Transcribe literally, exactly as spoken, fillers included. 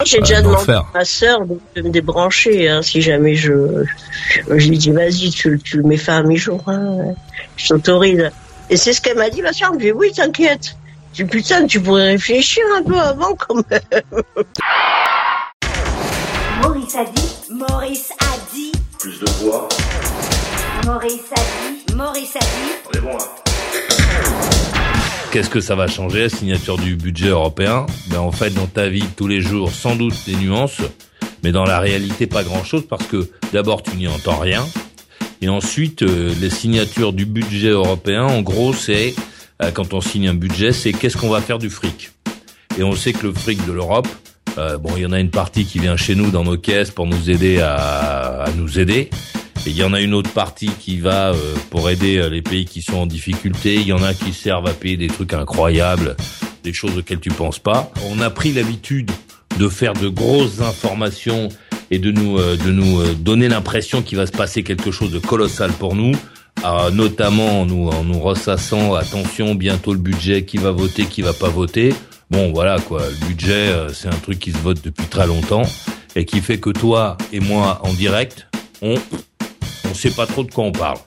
j'ai déjà demandé à ma sœur de me débrancher, hein, si jamais je, je, je lui dis, vas-y, tu, tu le mets fin à mi-jour, hein, je t'autorise. Et c'est ce qu'elle m'a dit, ma sœur, elle me dit, oui, t'inquiète. Je dis, putain, tu pourrais réfléchir un peu avant, quand même. Maurice a dit, Maurice a dit. Plus de voix. Maurice a dit, Maurice a dit. On est bon, là. Qu'est-ce que ça va changer, la signature du budget européen ? Ben en fait, dans ta vie de tous les jours, sans doute des nuances, mais dans la réalité, pas grand-chose, parce que d'abord, tu n'y entends rien. Et ensuite, euh, les signatures du budget européen, en gros, c'est, euh, quand on signe un budget, c'est qu'est-ce qu'on va faire du fric. Et on sait que le fric de l'Europe, euh, bon, il y en a une partie qui vient chez nous dans nos caisses pour nous aider à, à nous aider. Et il y en a une autre partie qui va euh, pour aider euh, les pays qui sont en difficulté. Il y en a qui servent à payer des trucs incroyables, des choses auxquelles tu penses pas. On a pris l'habitude de faire de grosses informations et de nous euh, de nous euh, donner l'impression qu'il va se passer quelque chose de colossal pour nous, euh, notamment en nous en nous ressassant, attention, bientôt le budget, qui va voter, qui va pas voter. Bon, voilà quoi, le budget, euh, c'est un truc qui se vote depuis très longtemps et qui fait que toi et moi, en direct, on on sait pas trop de quoi on parle.